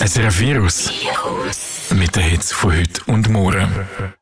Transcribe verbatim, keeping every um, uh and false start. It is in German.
Ein Virus. Mit den Hits von heute und morgen.